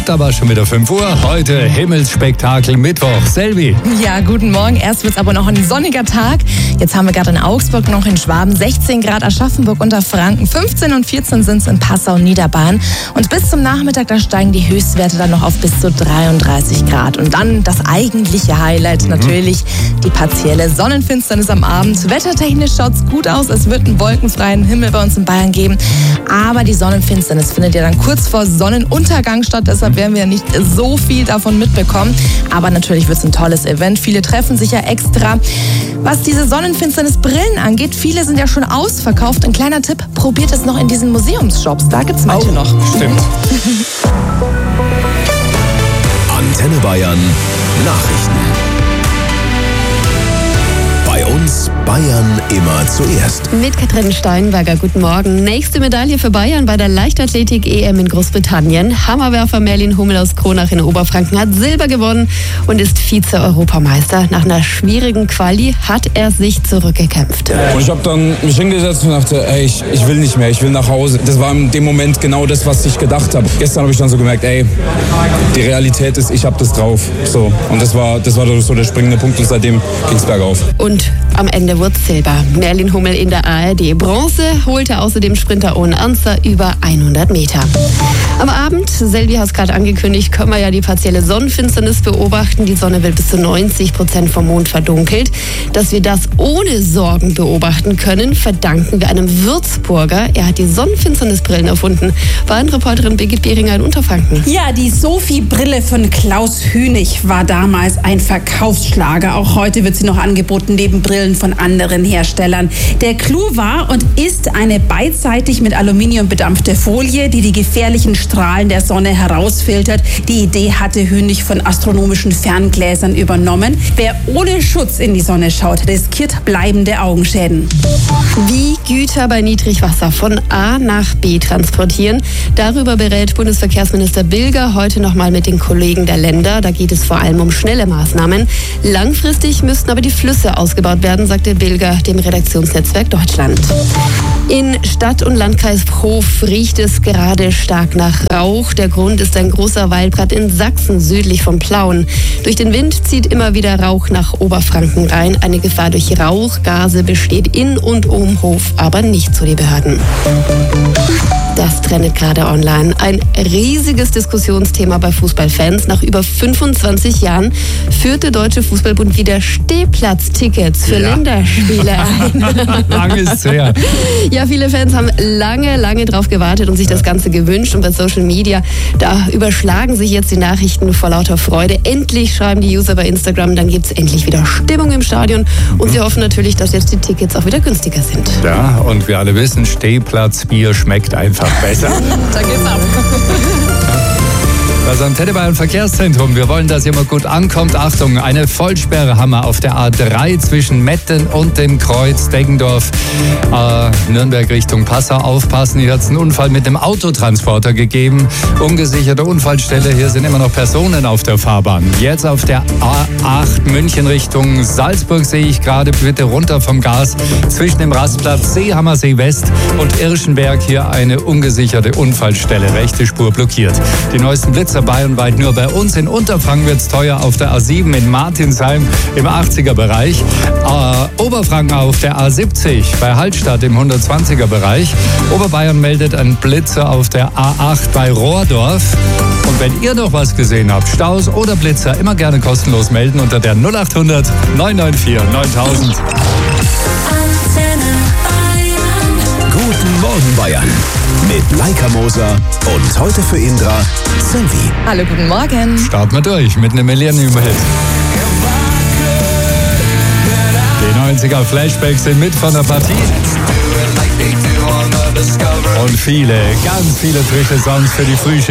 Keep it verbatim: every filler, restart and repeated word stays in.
aber schon wieder fünf Uhr. Heute Himmelsspektakel Mittwoch. Selvi. Ja, guten Morgen. Erst wird es aber noch ein sonniger Tag. Jetzt haben wir gerade in Augsburg, noch in Schwaben sechzehn Grad, Aschaffenburg unter Franken fünfzehn und vierzehn sind es in Passau und Niederbayern. Und bis zum Nachmittag, da steigen die Höchstwerte dann noch auf bis zu dreiunddreißig Grad. Und dann das eigentliche Highlight, mhm. natürlich die partielle Sonnenfinsternis am Abend. Wettertechnisch schaut es gut aus. Es wird einen wolkenfreien Himmel bei uns in Bayern geben. Aber die Sonnenfinsternis findet ja dann kurz vor Sonnenuntergang statt. Deshalb werden wir nicht so viel davon mitbekommen. Aber natürlich wird es ein tolles Event. Viele treffen sich ja extra. Was diese Sonnenfinsternis-Brillen angeht, viele sind ja schon ausverkauft. Ein kleiner Tipp, probiert es noch in diesen Museumsshops. Da gibt es manche oh, noch. Stimmt. Antenne Bayern Nachrichten. Bei uns Bayern immer zuerst. Mit Katrin Steinberger, guten Morgen. Nächste Medaille für Bayern bei der Leichtathletik-E M in Großbritannien. Hammerwerfer Merlin Hummel aus Kronach in Oberfranken hat Silber gewonnen und ist Vize-Europameister. Nach einer schwierigen Quali hat er sich zurückgekämpft. Und ich habe dann mich hingesetzt und dachte, ey, ich, ich will nicht mehr, ich will nach Hause. Das war in dem Moment genau das, was ich gedacht habe. Gestern habe ich dann so gemerkt, ey, die Realität ist, ich habe das drauf. So. Und das war, das war so der springende Punkt und seitdem ging es bergauf. Und am Ende wurde Silber. Merlin Hummel in der A R D. Bronze holte außerdem Sprinter Owen Anster über hundert Meter. Am Abend, Selvi hat es gerade angekündigt, können wir ja die partielle Sonnenfinsternis beobachten. Die Sonne wird bis zu neunzig Prozent vom Mond verdunkelt. Dass wir das ohne Sorgen beobachten können, verdanken wir einem Würzburger. Er hat die Sonnenfinsternisbrillen erfunden. Bayern-Reporterin Birgit Behringer in Unterfranken. Ja, die Sophie-Brille von Klaus Hünig war damals ein Verkaufsschlager. Auch heute wird sie noch angeboten, neben Brillen von anderen Herstellern. Der Clou war und ist eine beidseitig mit Aluminium bedampfte Folie, die die gefährlichen Strahlen der Sonne herausfiltert. Die Idee hatte Hünig von astronomischen Ferngläsern übernommen. Wer ohne Schutz in die Sonne schaut, riskiert bleibende Augenschäden. Wie Güter bei Niedrigwasser von A nach B transportieren, darüber berät Bundesverkehrsminister Bilger heute nochmal mit den Kollegen der Länder. Da geht es vor allem um schnelle Maßnahmen. Langfristig müssten aber die Flüsse ausgebaut werden, sagte Bilger dem Redaktionsnetzwerk Deutschland. In Stadt- und Landkreis Hof riecht es gerade stark nach Rauch. Der Grund ist ein großer Waldbrand in Sachsen, südlich von Plauen. Durch den Wind zieht immer wieder Rauch nach Oberfranken rein. Eine Gefahr durch Rauchgase besteht in und um Hof, aber nicht zu den Behörden. Das trendet gerade online. Ein riesiges Diskussionsthema bei Fußballfans. Nach über fünfundzwanzig Jahren führt der Deutsche Fußballbund wieder Stehplatztickets für ja. Länderspiele ein. Lange ist es her. Ja, viele Fans haben lange, lange drauf gewartet und sich das Ganze gewünscht. Und bei Social Media, da überschlagen sich jetzt die Nachrichten vor lauter Freude. Endlich, schreiben die User bei Instagram, dann gibt es endlich wieder Stimmung im Stadion. Und sie hoffen natürlich, dass jetzt die Tickets auch wieder günstiger sind. Ja, und wir alle wissen, Stehplatzbier schmeckt einfach besser. Da geht's ab. Das Antenne Bayern Verkehrszentrum. Wir wollen, dass ihr mal gut ankommt. Achtung, eine Vollsperre haben wir auf der A drei zwischen Metten und dem Kreuz Deggendorf. Äh, Nürnberg Richtung Passau. Aufpassen, hier hat es einen Unfall mit dem Autotransporter gegeben. Ungesicherte Unfallstelle. Hier sind immer noch Personen auf der Fahrbahn. Jetzt auf der A acht München Richtung Salzburg sehe ich gerade. Bitte runter vom Gas. Zwischen dem Rastplatz Seehammersee West und Irschenberg hier eine ungesicherte Unfallstelle. Rechte Spur blockiert. Die neuesten Blitzer bayernweit. Nur bei uns in Unterfranken wird es teuer auf der A sieben in Martinsheim im achtziger Bereich. Äh, Oberfranken auf der A siebzig bei Hallstatt im hundertzwanziger Bereich. Oberbayern meldet einen Blitzer auf der A acht bei Rohrdorf. Und wenn ihr noch was gesehen habt, Staus oder Blitzer, immer gerne kostenlos melden unter der null acht hundert neun neun vier neuntausend. Guten Morgen Bayern mit Leica Moser und heute für Indra Selvi. Hallo, guten Morgen. Starten wir durch mit einem Millennium-Hit. Die neunziger Flashbacks sind mit von der Partie. Und viele, ganz viele frische Songs für die Frühschicht.